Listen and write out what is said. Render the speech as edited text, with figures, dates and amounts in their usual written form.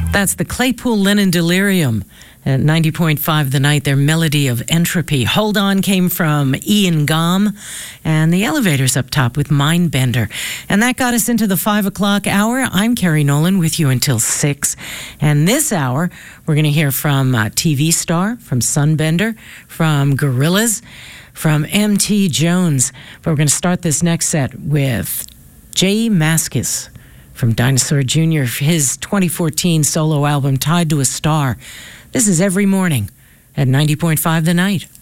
That's the Claypool Lennon Delirium at 90.5 The Night, their melody of entropy. Hold On came from Ian Gom, and the Elevators up top with Mindbender. And that got us into the 5 o'clock hour. I'm Carrie Nolan with you until 6. And this hour, we're going to hear from TV Star, from Sunbender, from Gorillaz, from M.T. Jones. But we're going to start this next set with J Mascis from Dinosaur Jr., his 2014 solo album, Tied to a Star. This is Every Morning at 90.5 The Night.